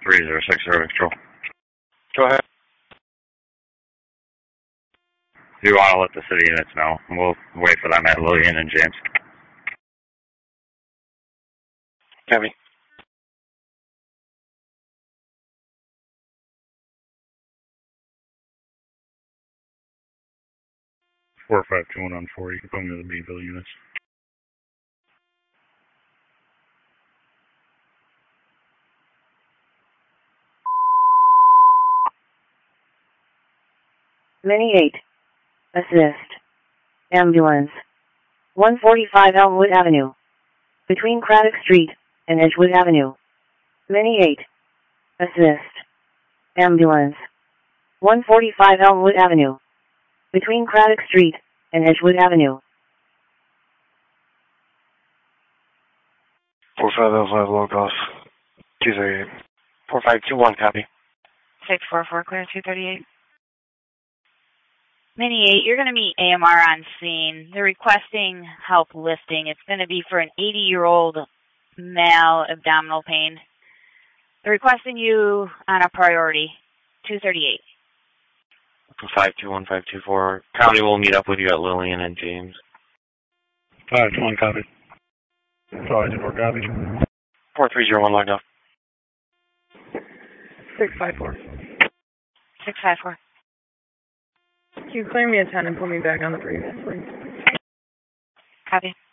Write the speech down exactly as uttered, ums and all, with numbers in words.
three zero six zero control. Go ahead. Do you want to let the city units know? We'll wait for them at Lillian and James. Copy. four five two one on four, you can put them to the Beeville units. Mini eight. Assist. Ambulance. one forty-five Elmwood Avenue. Between Craddock Street and Edgewood Avenue. Mini eight. Assist. Ambulance. one forty-five Elmwood Avenue. Between Craddock Street and Edgewood Avenue. four five oh five log off. two thirty-eight. four five two one, copy. six four four, clear two thirty-eight. Mini eight, you're going to meet A M R on scene. They're requesting help lifting. It's going to be for an eighty-year-old male abdominal pain. They're requesting you on a priority, two thirty-eight. five two one five two four. County will meet up with you at Lillian and James. five two one, copy. five two four, copy. four three zero one logged off. six five four. six five four. Can you clear me a ten and put me back on the previous, please? Copy.